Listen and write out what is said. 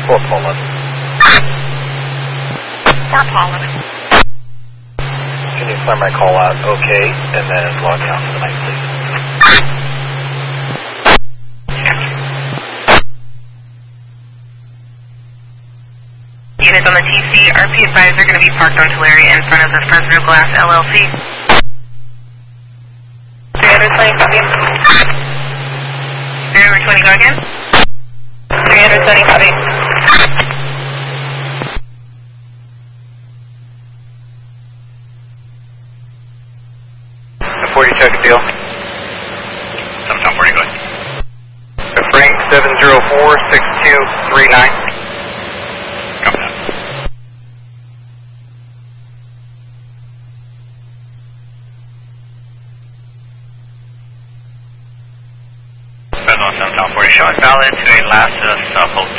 Fort Paul 11. Fort Paul 11. Can you sign my call out okay, and then log me out for the night, please? Units on the TC, RP advisor going to be parked on Tulare in front of the Fresno Glass LLC. 320 copy. 320 go again? 320 copy. Before you check the deal. 740, go ahead. Frank 704-6239. Copy that. Fresno 740, showing valid to a last hold